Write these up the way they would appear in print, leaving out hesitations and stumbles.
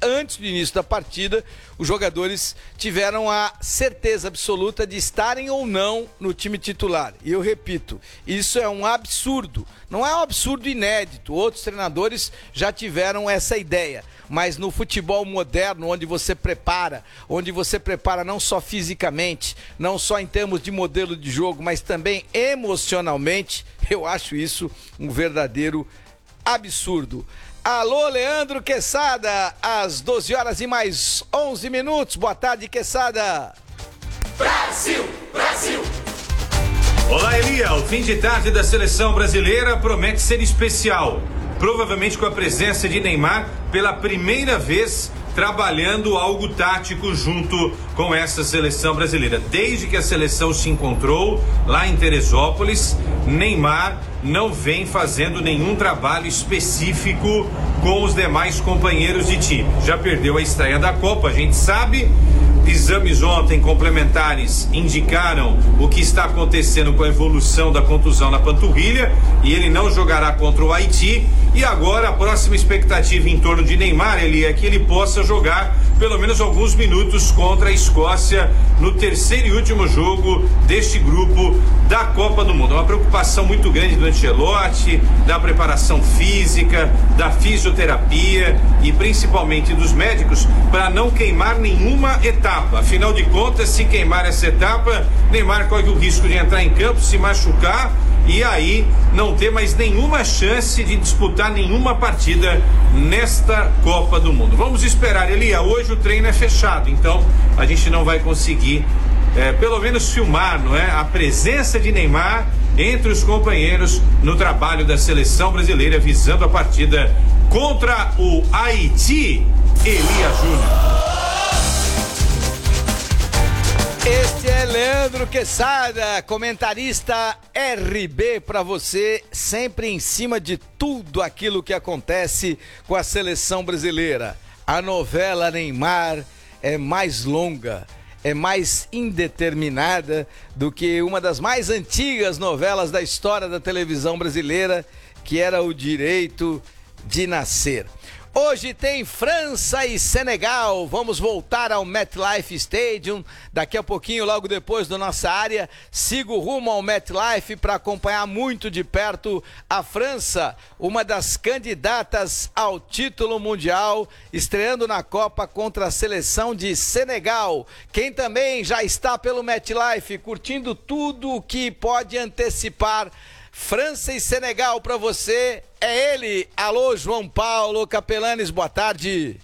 antes do início da partida, os jogadores tiveram a certeza absoluta de estarem ou não no time titular. E eu repito, isso é um absurdo. Não é um absurdo inédito. Outros treinadores já tiveram essa ideia. Mas no futebol moderno, onde você prepara não só fisicamente, não só em termos de modelo de jogo, mas também emocionalmente, eu acho isso um verdadeiro absurdo. Alô, Leandro Quesada, às 12 horas e mais 11 minutos. Boa tarde, Quesada. Brasil, Brasil. Olá, Elia. O fim de tarde da seleção brasileira promete ser especial. Provavelmente com a presença de Neymar pela primeira vez trabalhando algo tático junto com essa seleção brasileira. Desde que a seleção se encontrou lá em Teresópolis, Neymar não vem fazendo nenhum trabalho específico com os demais companheiros de time. Já perdeu a estreia da Copa, a gente sabe. Exames ontem complementares indicaram o que está acontecendo com a evolução da contusão na panturrilha e ele não jogará contra o Haiti. E agora a próxima expectativa em torno de Neymar, ele é que ele possa jogar pelo menos alguns minutos contra a Escócia no terceiro e último jogo deste grupo da Copa do Mundo. Uma preocupação muito grande do Ancelotti, da preparação física, da fisioterapia e principalmente dos médicos para não queimar nenhuma etapa. Afinal de contas, se queimar essa etapa, Neymar corre o risco de entrar em campo, se machucar e aí não ter mais nenhuma chance de disputar nenhuma partida nesta Copa do Mundo. Vamos esperar, Elia. Hoje o treino é fechado, então a gente não vai conseguir pelo menos filmar, não é? A presença de Neymar entre os companheiros no trabalho da seleção brasileira visando a partida contra o Haiti. Elia Júnior. Este é Leandro Quesada, comentarista RB para você, sempre em cima de tudo aquilo que acontece com a seleção brasileira. A novela Neymar é mais longa, é mais indeterminada do que uma das mais antigas novelas da história da televisão brasileira, que era O Direito de Nascer. Hoje tem França e Senegal, vamos voltar ao MetLife Stadium, daqui a pouquinho, logo depois da nossa área, sigo rumo ao MetLife para acompanhar muito de perto a França, uma das candidatas ao título mundial, estreando na Copa contra a seleção de Senegal. Quem também já está pelo MetLife, curtindo tudo o que pode antecipar França e Senegal para você, é ele. Alô, João Paulo Capelanes, boa tarde.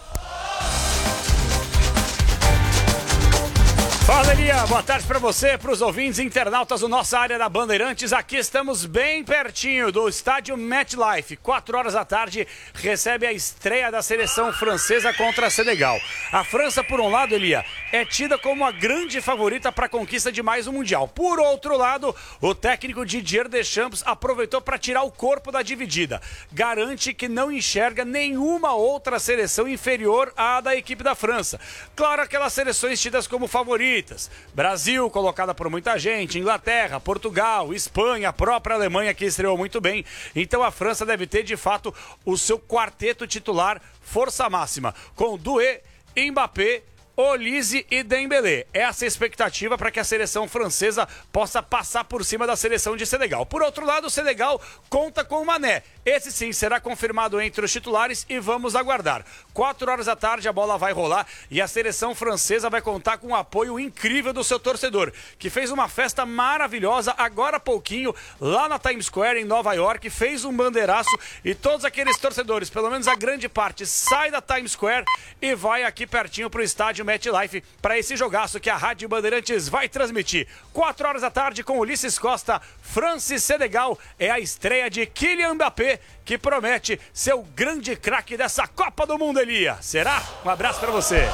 Fala, Elia, boa tarde para você, para os ouvintes internautas do nossa área da Bandeirantes. Aqui estamos bem pertinho do estádio MetLife. 4 horas da tarde recebe a estreia da seleção francesa contra a Senegal. A França, por um lado, Elia, é tida como a grande favorita para a conquista de mais um Mundial. Por outro lado, o técnico Didier Deschamps aproveitou para tirar o corpo da dividida. Garante que não enxerga nenhuma outra seleção inferior à da equipe da França. Claro, aquelas seleções tidas como favoritas. Brasil, colocada por muita gente, Inglaterra, Portugal, Espanha, a própria Alemanha que estreou muito bem. Então a França deve ter, de fato, o seu quarteto titular força máxima, com Doué, Mbappé, Olise e Dembélé. Essa é a expectativa para que a seleção francesa possa passar por cima da seleção de Senegal. Por outro lado, o Senegal conta com o Mané. Esse sim será confirmado entre os titulares e vamos aguardar. 4 horas da tarde a bola vai rolar e a seleção francesa vai contar com um apoio incrível do seu torcedor, que fez uma festa maravilhosa agora há pouquinho lá na Times Square em Nova York, fez um bandeiraço e todos aqueles torcedores, pelo menos a grande parte, sai da Times Square e vai aqui pertinho para o estádio MetLife para esse jogaço que a Rádio Bandeirantes vai transmitir. 4 horas da tarde com Ulisses Costa, França e Senegal, é a estreia de Kylian Mbappé, que promete ser o grande craque dessa Copa do Mundo, Elia. Será? Um abraço para você.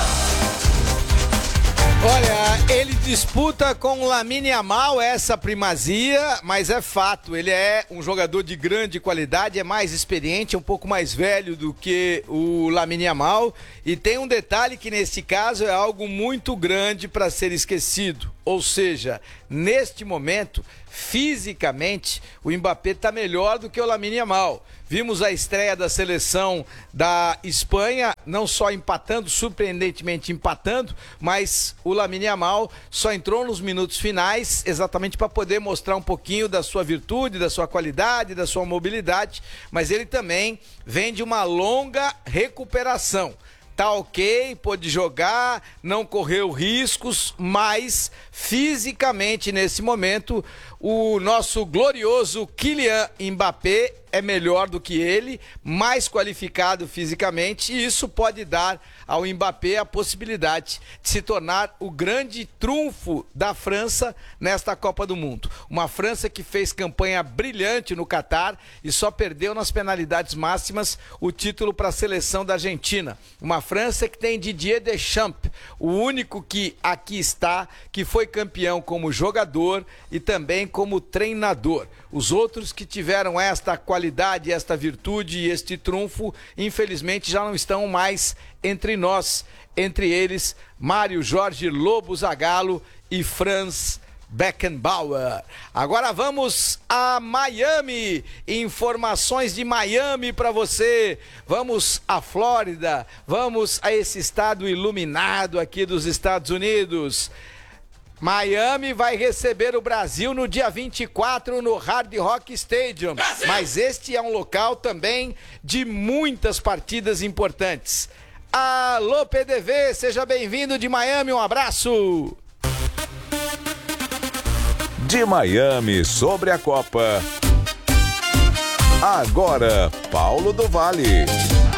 Olha, ele disputa com o Lamine Yamal essa primazia, mas é fato, ele é um jogador de grande qualidade, é mais experiente, é um pouco mais velho do que o Lamine Yamal, e tem um detalhe que nesse caso é algo muito grande para ser esquecido. Ou seja, neste momento, fisicamente, o Mbappé está melhor do que o Lamine Yamal. Vimos a estreia da seleção da Espanha, não só empatando, surpreendentemente empatando, mas o Lamine Yamal só entrou nos minutos finais exatamente para poder mostrar um pouquinho da sua virtude, da sua qualidade, da sua mobilidade, mas ele também vem de uma longa recuperação. Tá ok, pôde jogar, não correu riscos, mas fisicamente nesse momento o nosso glorioso Kylian Mbappé é melhor do que ele, mais qualificado fisicamente, e isso pode dar ao Mbappé a possibilidade de se tornar o grande trunfo da França nesta Copa do Mundo. Uma França que fez campanha brilhante no Catar e só perdeu nas penalidades máximas o título para a seleção da Argentina. Uma França que tem Didier Deschamps, o único que aqui está, que foi campeão como jogador e também como treinador. Os outros que tiveram esta qualidade, esta virtude e este trunfo, infelizmente já não estão mais entre nós. Entre eles, Mário Jorge Lobo Zagallo e Franz Beckenbauer. Agora vamos a Miami. Informações de Miami para você. Vamos à Flórida. Vamos a esse estado iluminado aqui dos Estados Unidos. Miami vai receber o Brasil no dia 24 no Hard Rock Stadium. Brasil! Mas este é um local também de muitas partidas importantes. Alô, PDV, seja bem-vindo de Miami, um abraço! De Miami sobre a Copa. Agora, Paulo do Vale.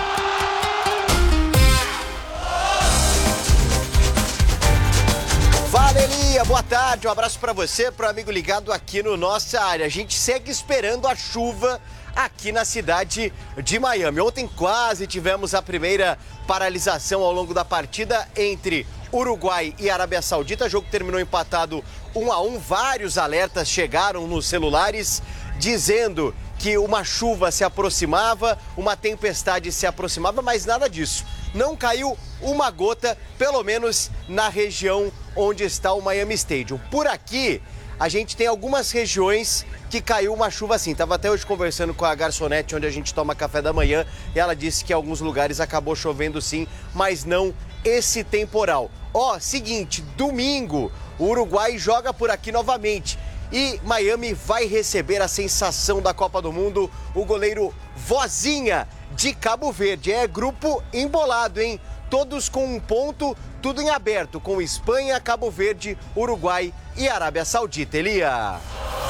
Valeria, boa tarde, um abraço pra você, pro amigo ligado aqui no Nossa Área. A gente segue esperando a chuva aqui na cidade de Miami. Ontem quase tivemos a primeira paralisação ao longo da partida entre Uruguai e Arábia Saudita. O jogo terminou empatado 1-1. Vários alertas chegaram nos celulares dizendo que uma chuva se aproximava, uma tempestade se aproximava, mas nada disso. Não caiu uma gota, pelo menos na região onde está o Miami Stadium. Por aqui, a gente tem algumas regiões que caiu uma chuva assim. Estava até hoje conversando com a garçonete onde a gente toma café da manhã e ela disse que em alguns lugares acabou chovendo sim, mas não esse temporal. Seguinte, domingo, o Uruguai joga por aqui novamente e Miami vai receber a sensação da Copa do Mundo, o goleiro Vozinha de Cabo Verde. É grupo embolado, hein? Todos com um ponto, tudo em aberto, com Espanha, Cabo Verde, Uruguai e Arábia Saudita. Elia.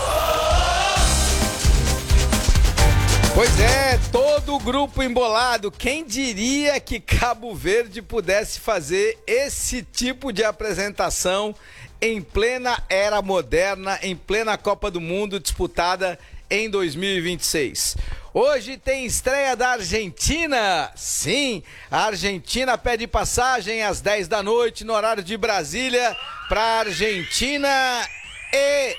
Pois é, todo o grupo embolado. Quem diria que Cabo Verde pudesse fazer esse tipo de apresentação em plena era moderna, em plena Copa do Mundo disputada em 2026. Hoje tem estreia da Argentina. Sim, a Argentina pede passagem às 10 da noite no horário de Brasília para a Argentina e...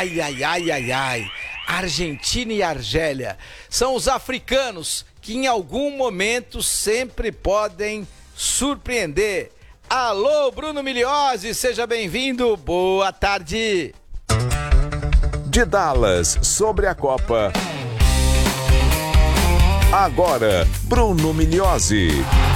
Argentina e Argélia são os africanos que em algum momento sempre podem surpreender. Alô, Bruno Miliozzi, seja bem-vindo, boa tarde. De Dallas, sobre a Copa. Agora, Bruno Miliozzi.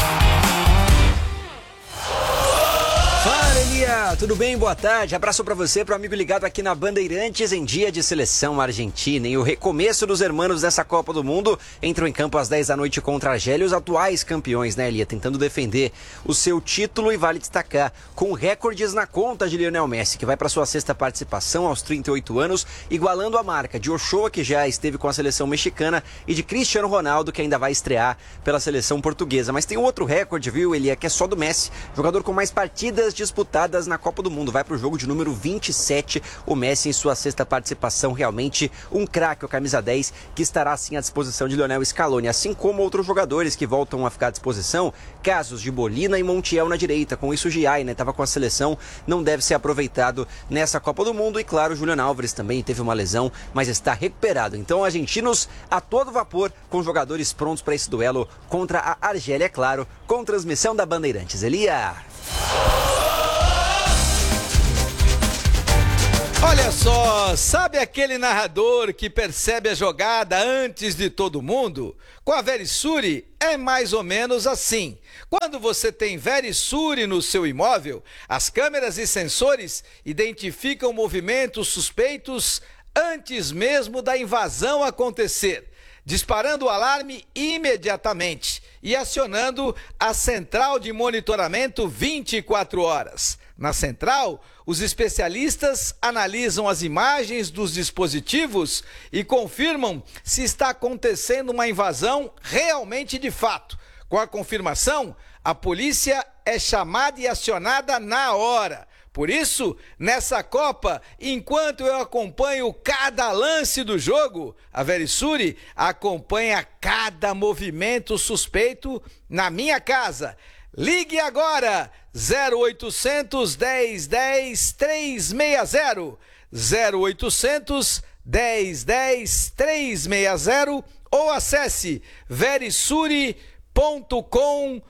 Fala, Elia, tudo bem? Boa tarde. Abraço pra você, pro amigo ligado aqui na Bandeirantes em dia de seleção argentina. E o recomeço dos hermanos dessa Copa do Mundo entram em campo às 10 da noite contra a Argélia, os atuais campeões, né, Elia? Tentando defender o seu título e vale destacar, com recordes na conta de Lionel Messi, que vai para sua sexta participação aos 38 anos, igualando a marca de Ochoa, que já esteve com a seleção mexicana, e de Cristiano Ronaldo, que ainda vai estrear pela seleção portuguesa. Mas tem um outro recorde, viu, Elia, que é só do Messi, jogador com mais partidas disputadas na Copa do Mundo. Vai para o jogo de número 27, o Messi em sua sexta participação, realmente um craque, o camisa 10, que estará assim à disposição de Lionel Scaloni, assim como outros jogadores que voltam a ficar à disposição, casos de Molina e Montiel na direita, com isso o Giai, né, estava com a seleção, não deve ser aproveitado nessa Copa do Mundo, e claro, o Julián Álvares também teve uma lesão, mas está recuperado. Então, argentinos a todo vapor, com jogadores prontos para esse duelo contra a Argélia, é claro, com transmissão da Bandeirantes. Elia. Olha só, sabe aquele narrador que percebe a jogada antes de todo mundo? Com a Verisure é mais ou menos assim. Quando você tem Verisure no seu imóvel, as câmeras e sensores identificam movimentos suspeitos antes mesmo da invasão acontecer, disparando o alarme imediatamente e acionando a central de monitoramento 24 horas. Na central, os especialistas analisam as imagens dos dispositivos e confirmam se está acontecendo uma invasão realmente de fato. Com a confirmação, a polícia é chamada e acionada na hora. Por isso, nessa Copa, enquanto eu acompanho cada lance do jogo, a Verisure acompanha cada movimento suspeito na minha casa. Ligue agora, 0800 10 10 360, 0800 10 10 360 ou acesse verisure.com.br.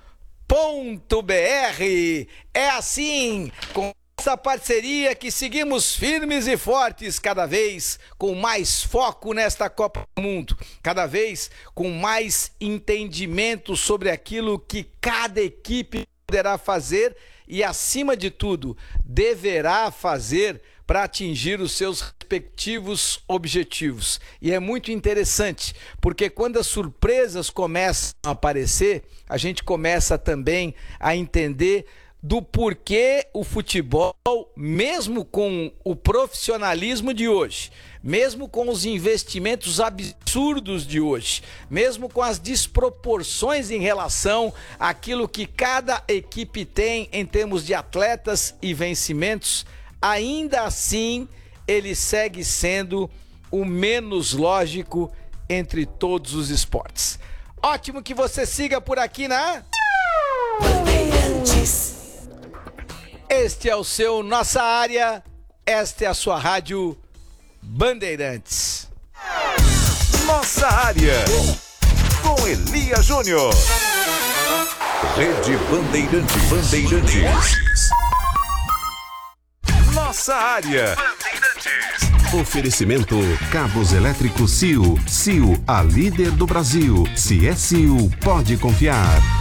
É assim, com essa parceria que seguimos firmes e fortes, cada vez com mais foco nesta Copa do Mundo, cada vez com mais entendimento sobre aquilo que cada equipe poderá fazer e, acima de tudo, deverá fazer para atingir os seus respectivos objetivos. E é muito interessante, porque quando as surpresas começam a aparecer, a gente começa também a entender do porquê o futebol, mesmo com o profissionalismo de hoje, mesmo com os investimentos absurdos de hoje, mesmo com as desproporções em relação àquilo que cada equipe tem em termos de atletas e vencimentos, ainda assim ele segue sendo o menos lógico entre todos os esportes. Ótimo que você siga por aqui na Bandeirantes. Este é o seu Nossa Área, esta é a sua rádio Bandeirantes. Nossa Área, com Elia Júnior. Rede Bandeirantes. Nossa Área. Oferecimento Cabos Elétricos CIO. CIO, a líder do Brasil. Se é CIO, pode confiar.